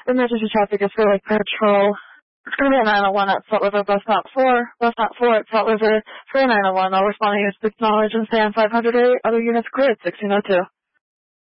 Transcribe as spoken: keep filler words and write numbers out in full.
Emergency traffic is for Lake Patrol. It's going to be a nine oh one at Salt River, bus stop four. Bus stop four at Salt River for a nine oh one. All responding units acknowledge and stand five hundred eight. Other units cleared sixteen oh two.